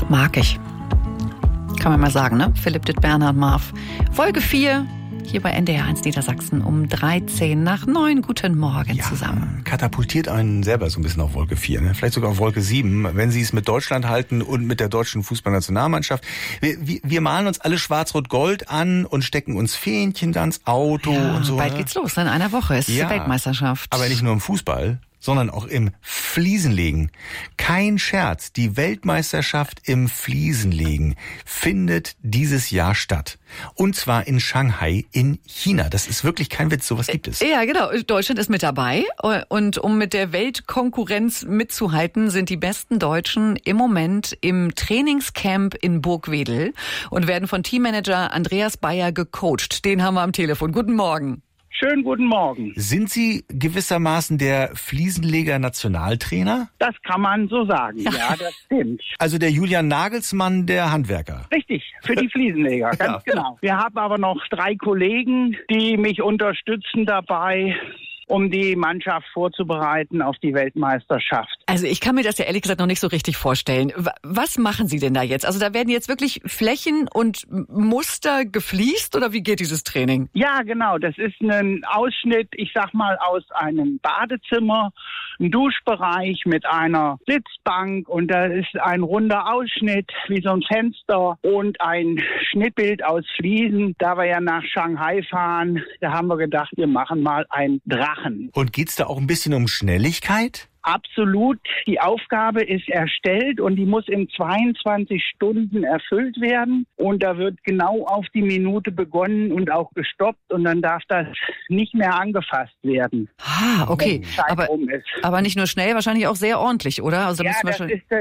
Mag ich. Kann man mal sagen, ne? Philipp Dittberner und Marv. Folge 4, hier bei NDR 1 Niedersachsen um 9:13. Guten Morgen zusammen. Katapultiert einen selber so ein bisschen auf Wolke 4, ne? Vielleicht sogar auf Wolke 7, wenn Sie es mit Deutschland halten und mit der deutschen Fußballnationalmannschaft. Wir malen uns alle schwarz-rot-gold an und stecken uns Fähnchen ans Auto und so. Bald geht's los, in einer Woche ist Weltmeisterschaft. Aber nicht nur im Fußball, sondern auch im Fliesenlegen. Kein Scherz, die Weltmeisterschaft im Fliesenlegen findet dieses Jahr statt. Und zwar in Shanghai in China. Das ist wirklich kein Witz, sowas gibt es. Ja, genau. Deutschland ist mit dabei. Und um mit der Weltkonkurrenz mitzuhalten, sind die besten Deutschen im Moment im Trainingscamp in Burgwedel und werden von Teammanager Andreas Bayer gecoacht. Den haben wir am Telefon. Guten Morgen. Schönen guten Morgen. Sind Sie gewissermaßen der Fliesenleger-Nationaltrainer? Das kann man so sagen. Ja, das stimmt. Also der Julian Nagelsmann der Handwerker? Richtig, für die Fliesenleger, ganz genau. Wir haben aber noch 3 Kollegen, die mich unterstützen dabei, um die Mannschaft vorzubereiten auf die Weltmeisterschaft. Also ich kann mir das ja ehrlich gesagt noch nicht so richtig vorstellen. Was machen Sie denn da jetzt? Also da werden jetzt wirklich Flächen und Muster gefliest oder wie geht dieses Training? Ja, genau. Das ist ein Ausschnitt, ich sag mal, aus einem Badezimmer, ein Duschbereich mit einer Sitzbank und da ist ein runder Ausschnitt wie so ein Fenster und ein Schnittbild aus Fliesen. Da wir ja nach Shanghai fahren, da haben wir gedacht, wir machen mal ein Drachen. Und geht's da auch ein bisschen um Schnelligkeit? Absolut. Die Aufgabe ist erstellt und die muss in 22 Stunden erfüllt werden. Und da wird genau auf die Minute begonnen und auch gestoppt und dann darf das nicht mehr angefasst werden. Ah, okay. Aber nicht nur schnell, wahrscheinlich auch sehr ordentlich, oder? Also ja, das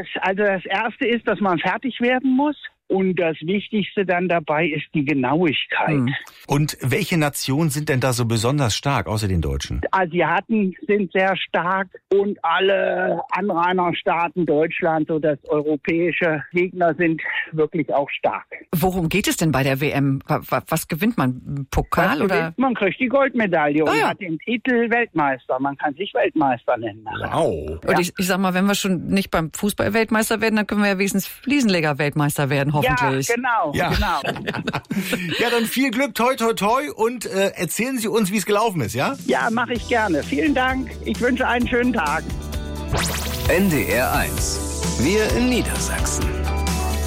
Erste ist, dass man fertig werden muss. Und das Wichtigste dann dabei ist die Genauigkeit. Und welche Nationen sind denn da so besonders stark, außer den Deutschen? Asiaten sind sehr stark und alle Anrainerstaaten, Deutschland, so das europäische Gegner sind wirklich auch stark. Worum geht es denn bei der WM? Was gewinnt man? Pokal oder? Man kriegt die Goldmedaille und hat den Titel Weltmeister. Man kann sich Weltmeister nennen. Wow. Und ich sag mal, wenn wir schon nicht beim Fußball Weltmeister werden, dann können wir ja wenigstens Fliesenleger Weltmeister werden, hoffentlich. Ja, genau. Ja, dann viel Glück, toi, toi, toi und erzählen Sie uns, wie es gelaufen ist, ja? Ja, mache ich gerne. Vielen Dank. Ich wünsche einen schönen Tag. NDR 1. Wir in Niedersachsen.